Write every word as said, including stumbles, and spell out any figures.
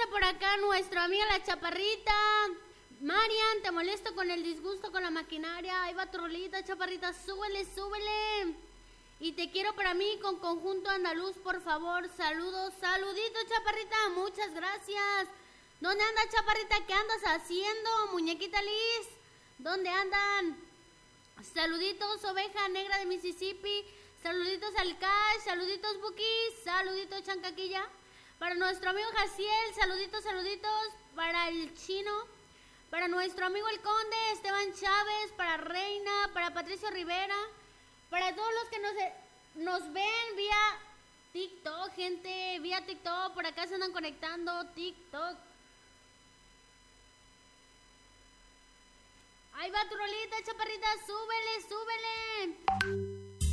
dice por acá nuestra amiga la Chaparrita. Marian, te molesto con el disgusto con la maquinaria. Ahí va tu rolita, Chaparrita, súbele, súbele. Y te quiero para mí con Conjunto Andaluz, por favor. Saludos, saluditos, Chaparrita, muchas gracias. ¿Dónde anda, Chaparrita? ¿Qué andas haciendo, muñequita Liz? ¿Dónde andan? Saluditos, Oveja Negra de Mississippi. Saluditos al Cash, saluditos Buki, saluditos Chancaquilla. Para nuestro amigo Jaciel, saluditos, saluditos. Para el Chino. Para nuestro amigo el Conde, Esteban Chávez. Para Reina, para Patricio Rivera. Para todos los que nos, nos ven vía TikTok, gente. Vía TikTok, por acá se andan conectando. TikTok. Ahí va tu rolita, Chaparrita, súbele, súbele.